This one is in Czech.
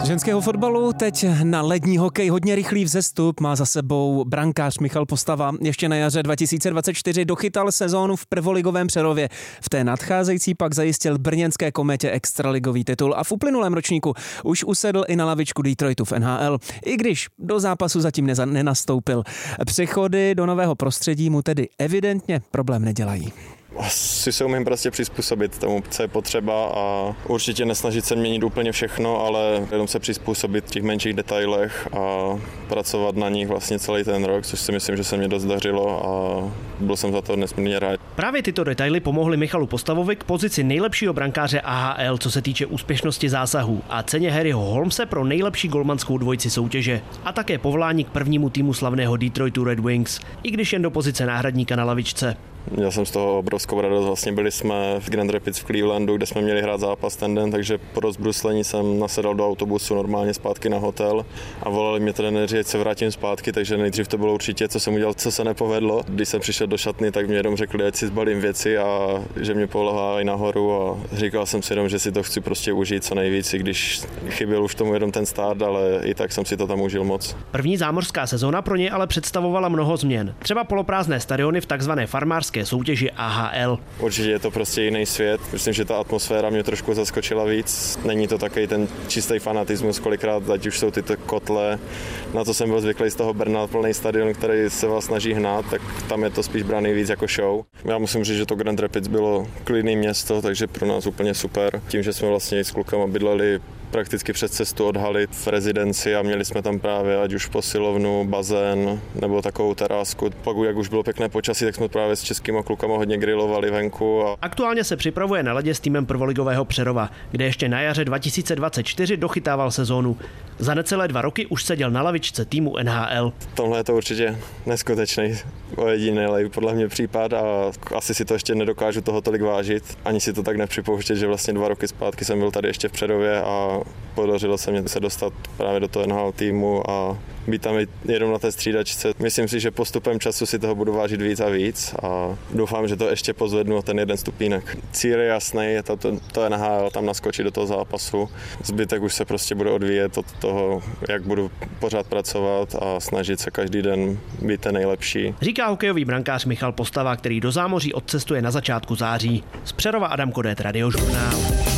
Ženského fotbalu teď na lední hokej hodně rychlý vzestup má za sebou brankář Michal Postava. Ještě na jaře 2024 dochytal sezónu v prvoligovém Přerově. V té nadcházející pak zajistil brněnské Kometě extraligový titul a v uplynulém ročníku už usedl i na lavičku Detroitu v NHL, i když do zápasu zatím nenastoupil. Přechody do nového prostředí mu tedy evidentně problém nedělají. Asi se umím prostě přizpůsobit tomu, co je potřeba a určitě nesnažit se měnit úplně všechno, ale jenom se přizpůsobit v těch menších detailech a pracovat na nich vlastně celý ten rok, což si myslím, že se mi dost dařilo a byl jsem za to nesmírně rád. Právě tyto detaily pomohly Michalu Postavovi k pozici nejlepšího brankáře AHL, co se týče úspěšnosti zásahů a ceně Harryho Holmese pro nejlepší golmanskou dvojici soutěže a také povolání k prvnímu týmu slavného Detroitu Red Wings, i když jen do pozice náhradníka na lavičce. Měl jsem z toho obrovskou radost, vlastně byli jsme v Grand Rapids v Clevelandu, kde jsme měli hrát zápas ten den, takže po rozbruslení jsem nasedal do autobusu normálně zpátky na hotel a volali mě trenéři, ať se vrátím zpátky, takže nejdřív to bylo určitě, co jsem udělal, co se nepovedlo. Když jsem přišel do šatny, tak mě jenom řekli, ať si zbalím věci a že mě polehají nahoru a říkal jsem si jenom, že si to chci prostě užít co nejvíc, i když chyběl už tomu jenom ten start, ale i tak jsem si to tam užil moc. První zámořská sezóna pro něj ale představovala mnoho změn. Třeba poloprázdné stadiony v takzvané farmářské soutěži AHL. Určitě je to prostě jiný svět. Myslím, že ta atmosféra mě trošku zaskočila víc. Není to takový ten čistý fanatismus, kolikrát, ať už jsou tyto kotle. Na to jsem byl zvyklý z toho Brna, plný stadion, který se vás snaží hnát, tak tam je to spíš braný víc jako show. Já musím říct, že to Grand Rapids bylo klidné město, takže pro nás úplně super. Tím, že jsme vlastně s klukama bydleli prakticky přes cestu od haly v rezidenci a měli jsme tam právě ať už posilovnu, bazén nebo takovou terásku. Pak, jak už bylo pěkné počasí, tak jsme právě s českýma klukama hodně grilovali venku. Aktuálně se připravuje na ledě s týmem prvoligového Přerova, kde ještě na jaře 2024 dochytával sezónu. Za necelé 2 roky už seděl na lavičce týmu NHL. Tohle je to určitě neskutečný, ojedinělej podle mě případ a asi si to ještě nedokážu toho tolik vážit. Ani si to tak nepřipouštět, že vlastně 2 roky zpátky jsem byl tady ještě v Přerově a podařilo se mi se dostat právě do toho NHL týmu a být tam jenom na té střídačce. Myslím si, že postupem času si toho budu vážit víc a víc a doufám, že to ještě pozvednu o ten 1 stupínek. Cíl je jasný, je to NHL, tam naskočit do toho zápasu. Zbytek už se prostě bude odvíjet od toho, jak budu pořád pracovat a snažit se každý den být ten nejlepší. Říká hokejový brankář Michal Postava, který do zámoří odcestuje na začátku září. Z Přerova Adam Kodet, Radiožurnál.